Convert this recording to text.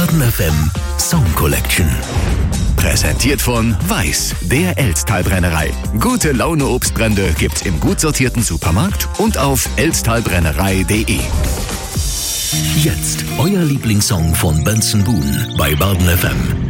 Baden FM Song Collection. Präsentiert von Weiß, der Elztal-Brennerei. Gute Laune Obstbrände gibt's im gut sortierten Supermarkt und auf elztalbrennerei.de. Jetzt euer Lieblingssong von Benson Boone bei Baden FM.